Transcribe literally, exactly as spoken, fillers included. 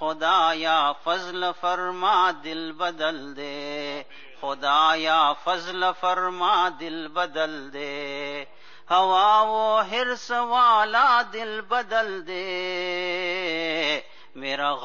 खुदाया फजल फरमा दिल बदल दे, खुदाया फजल फरमा दिल बदल दे, हवा वो हिर्स वाला दिल बदल दे, मेरा